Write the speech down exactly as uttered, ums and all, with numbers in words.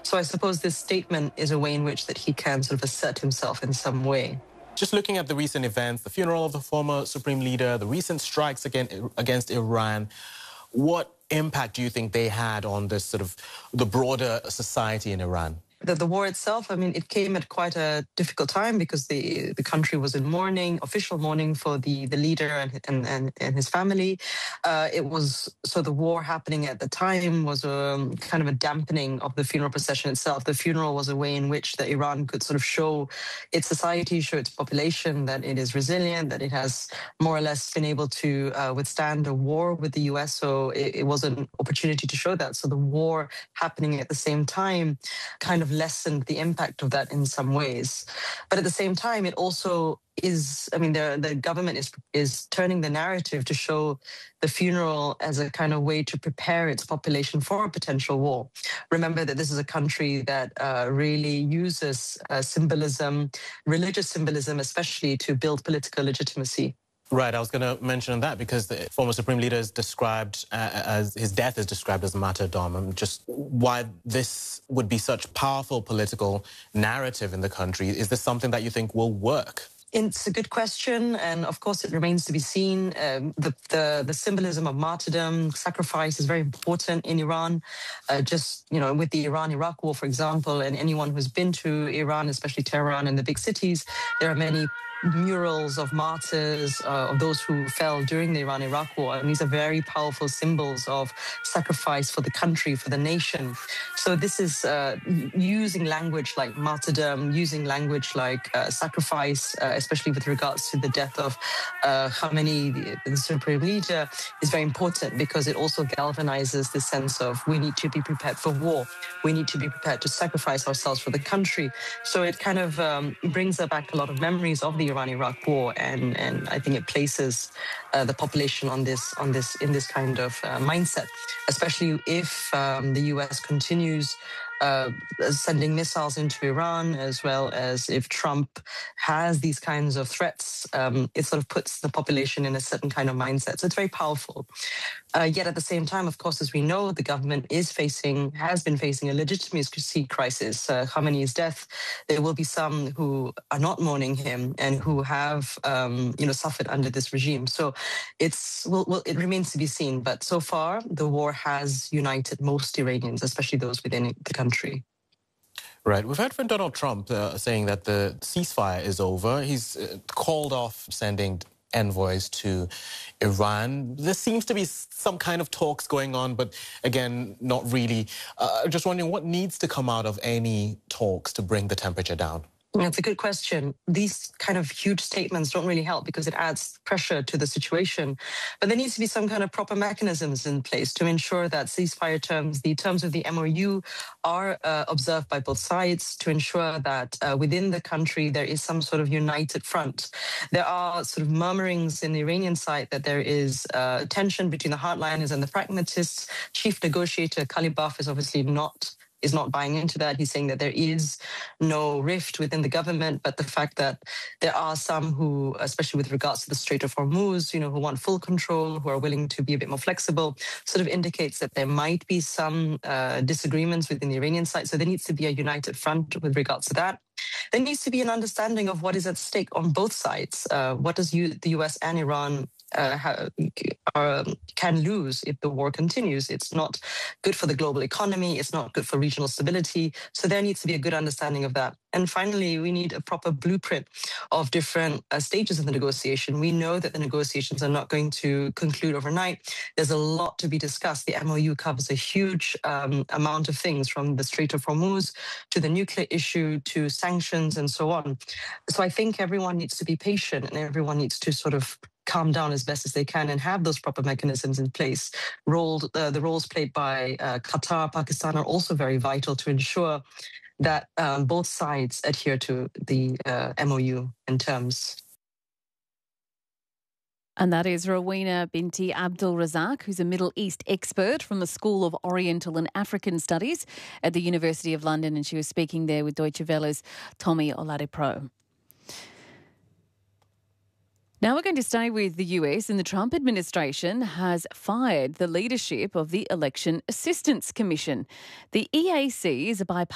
So I suppose this statement is a way in which that he can sort of assert himself in some way. Just looking at the recent events, the funeral of the former supreme leader, the recent strikes against, against Iran, what impact do you think they had on this sort of the broader society in Iran? The, the war itself, I mean, it came at quite a difficult time because the, the country was in mourning, official mourning for the, the leader and, and, and, and his family. Uh, it was, so the war happening at the time was a kind of a dampening of the funeral procession itself. The funeral was a way in which that Iran could sort of show its society, show its population that it is resilient, that it has more or less been able to uh, withstand a war with the U S. So it, it was an opportunity to show that. So the war happening at the same time kind of lessened the impact of that in some ways. But at the same time, it also is, I mean, the, the government is, is turning the narrative to show the funeral as a kind of way to prepare its population for a potential war. Remember that this is a country that uh, really uses uh, symbolism, religious symbolism, especially to build political legitimacy. Right, I was going to mention that because the former supreme leader is described uh, as, his death is described as martyrdom, and just why this would be such powerful political narrative in the country. Is this something that you think will work? It's a good question, and of course it remains to be seen. Um, the, the the symbolism of martyrdom, sacrifice is very important in Iran. Uh, just, you know, with the Iran-Iraq war, for example, and anyone who's been to Iran, especially Tehran and the big cities, there are many murals of martyrs, uh, of those who fell during the Iran-Iraq war. And these are very powerful symbols of sacrifice for the country, for the nation. So this is uh, using language like martyrdom, using language like uh, sacrifice, uh, especially with regards to the death of uh, Khamenei, the, the supreme leader, is very important because it also galvanizes the sense of we need to be prepared for war. We need to be prepared to sacrifice ourselves for the country. So it kind of um, brings back a lot of memories of the Iran-Iraq war, and, and I think it places uh, the population on this, on this, in this kind of uh, mindset, especially if um, the U S continues uh, sending missiles into Iran, as well as if Trump has these kinds of threats, um, it sort of puts the population in a certain kind of mindset. So it's very powerful. Uh, yet at the same time, of course, as we know, the government is facing, has been facing a legitimacy crisis. Uh, Khamenei's death, there will be some who are not mourning him and who have, um, you know, suffered under this regime. So it's, well, well, it remains to be seen. But so far, the war has united most Iranians, especially those within the country. Right. We've heard from Donald Trump uh, saying that the ceasefire is over. He's uh, called off sending envoys to Iran. There seems to be some kind of talks going on, but again, not really. Uh, just wondering what needs to come out of any talks to bring the temperature down? That's a good question. These kind of huge statements don't really help because it adds pressure to the situation. But there needs to be some kind of proper mechanisms in place to ensure that ceasefire terms, the terms of the M O U, are uh, observed by both sides, to ensure that uh, within the country there is some sort of united front. There are sort of murmurings in the Iranian side that there is uh, tension between the hardliners and the pragmatists. Chief negotiator Kalibaf is obviously not is not buying into that. He's saying that there is no rift within the government, but the fact that there are some who, especially with regards to the Strait of Hormuz, you know, who want full control, who are willing to be a bit more flexible, sort of indicates that there might be some uh, disagreements within the Iranian side. So there needs to be a united front with regards to that. There needs to be an understanding of what is at stake on both sides. Uh, what does you, the U S and Iran Uh, uh, can lose if the war continues? It's not good for the global economy. It's not good for regional stability. So there needs to be a good understanding of that. And finally, we need a proper blueprint of different uh, stages of the negotiation. We know that the negotiations are not going to conclude overnight. There's a lot to be discussed. The M O U covers a huge um, amount of things, from the Strait of Hormuz to the nuclear issue to sanctions and so on. So I think everyone needs to be patient and everyone needs to sort of calm down as best as they can and have those proper mechanisms in place. Rolled, uh, the roles played by uh, Qatar, Pakistan are also very vital to ensure that um, both sides adhere to the uh, M O U in terms. And that is Rowena Binti Abdul Razak, who's a Middle East expert from the School of Oriental and African Studies at the University of London, and she was speaking there with Deutsche Welle's Tommy Oladipo. Now we're going to stay with the U S, and the Trump administration has fired the leadership of the Election Assistance Commission. The E A C is a bipartisan